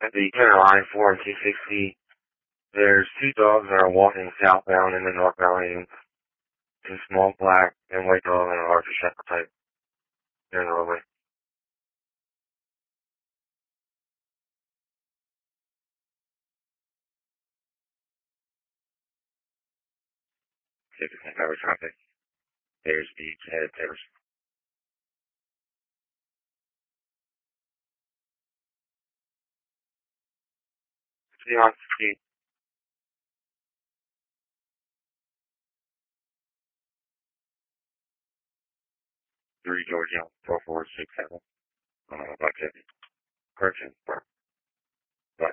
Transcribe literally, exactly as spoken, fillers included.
At the center line, four and two sixty, there's two dogs that are walking southbound in the northbound lane. Two small black and white dog and a larger shepherd type. They're in the roadway. six percent coverage traffic. There's Beach, headed Taylor's. See on sixteen. three Georgia, four four six seven. Uh, Black City. Correction.